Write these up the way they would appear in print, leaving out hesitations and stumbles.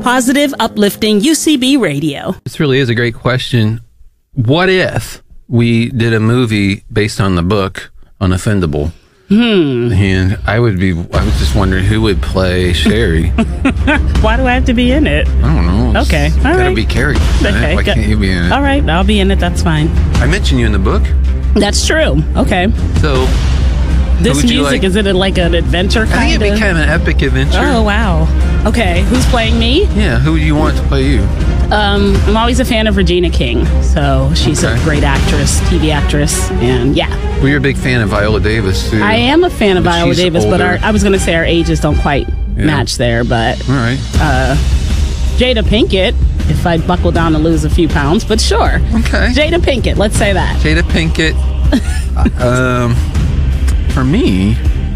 positive, uplifting UCB radio. This really is a great question. What if we did a movie based on the book, Unoffendable? And I was just wondering who would play Sherry. Why do I have to be in it? I don't know. Okay. All gotta right. be characters. Okay. Why can't you be in it? All right. I'll be in it. That's fine. I mentioned you in the book. That's true. Okay. So, This would you music, like? is it like an adventure kind of? I think it'd be kind of an epic adventure. Oh, wow. Okay. Who's playing me? Yeah, who do you want to play you? I'm always a fan of Regina King. So she's a great actress, TV actress. And yeah. Well, you're a big fan of Viola Davis, too. I am a fan of But Viola she's Davis, but older. I was going to say our ages don't quite match there. But All right. Jada Pinkett, if I buckle down and lose a few pounds, but sure. Okay. Jada Pinkett, let's say that. Jada Pinkett. For me,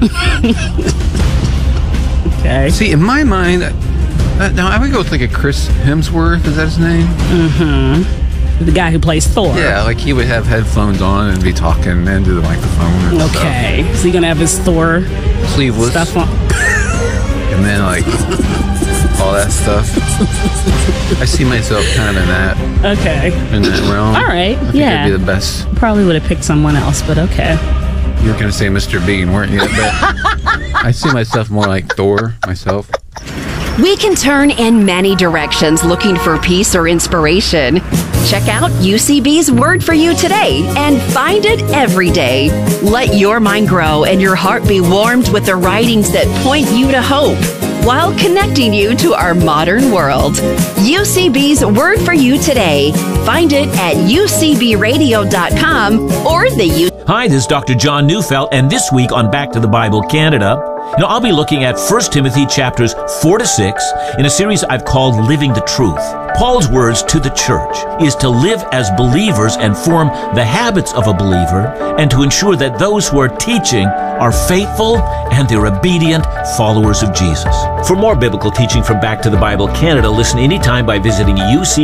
Okay. see, in my mind, now I would go with like a Chris Hemsworth. Is that his name? The guy who plays Thor. Yeah, like he would have headphones on and be talking into the microphone. And Okay. Is he going to have his Thor stuff. Sleeveless. stuff on? And then like all that stuff. I see myself kind of in that realm. All right. I think Yeah. it'd be the best. Probably would have picked someone else, but okay. You were going to say Mr. Bean, weren't you? But I see myself more like Thor myself. We can turn in many directions looking for peace or inspiration. Check out UCB's Word for You today and find it every day. Let your mind grow and your heart be warmed with the writings that point you to hope while connecting you to our modern world. UCB's Word for You today. Find it at ucbradio.com or the Hi, this is Dr. John Neufeld, and this week on Back to the Bible Canada, I'll be looking at 1 Timothy chapters 4 to 6 in a series I've called Living the Truth. Paul's words to the church is to live as believers and form the habits of a believer, and to ensure that those who are teaching are faithful and they're obedient followers of Jesus. For more biblical teaching from Back to the Bible Canada, listen anytime by visiting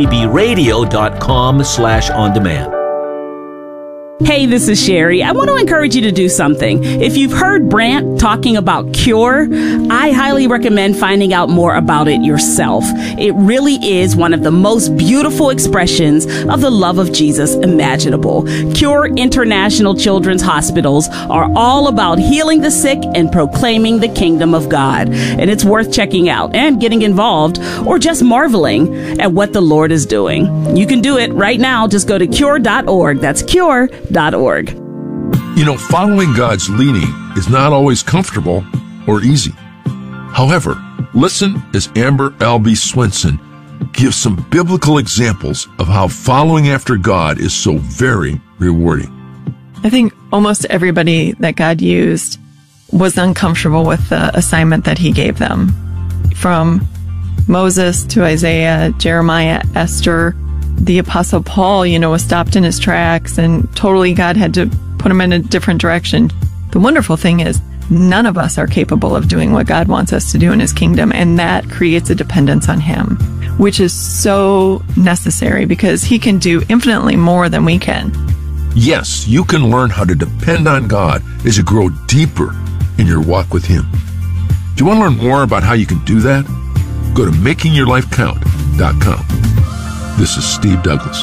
ucbradio.com/on-demand. Hey, this is Sherry. I want to encourage you to do something. If you've heard Brant talking about Cure, I highly recommend finding out more about it yourself. It really is one of the most beautiful expressions of the love of Jesus imaginable. Cure International Children's Hospitals are all about healing the sick and proclaiming the kingdom of God. And it's worth checking out and getting involved, or just marveling at what the Lord is doing. You can do it right now. Just go to cure.org. That's cure.org. You know, following God's leading is not always comfortable or easy. However, listen as Amber Albee Swenson gives some biblical examples of how following after God is so very rewarding. I think almost everybody that God used was uncomfortable with the assignment that he gave them. From Moses to Isaiah, Jeremiah, Esther, the Apostle Paul, was stopped in his tracks, and totally God had to put him in a different direction. The wonderful thing is none of us are capable of doing what God wants us to do in his kingdom, and that creates a dependence on him, which is so necessary because he can do infinitely more than we can. Yes, you can learn how to depend on God as you grow deeper in your walk with him. Do you want to learn more about how you can do that? Go to makingyourlifecount.com. This is Steve Douglas.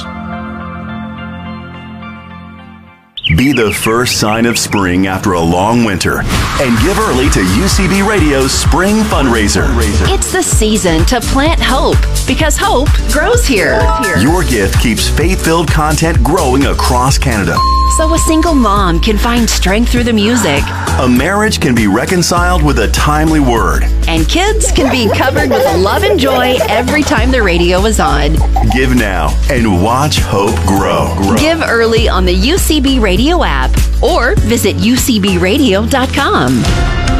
Be the first sign of spring after a long winter and give early to UCB Radio's Spring Fundraiser. It's the season to plant hope because hope grows here. Your gift keeps faith-filled content growing across Canada. So a single mom can find strength through the music. A marriage can be reconciled with a timely word. And kids can be covered with love and joy every time the radio is on. Give now and watch hope grow. Give early on the UCB Radio app or visit ucbradio.com.